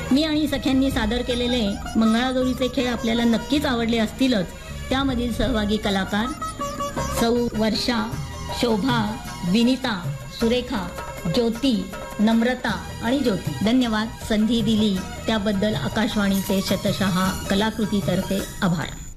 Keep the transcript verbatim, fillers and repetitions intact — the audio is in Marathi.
मी आणि सख्यांनी सादर केलेले मंगळागौरीचे खेळ आपल्याला नक्कीच आवडले असतीलच. त्यामधील सहभागी कलाकार सौ वर्षा, शोभा, विनिता, सुरेखा, ज्योती, नम्रता आणि ज्योती. धन्यवाद. संधी दिली त्याबद्दल आकाशवाणीचे शतशः कलाकृतीतर्फे आभार.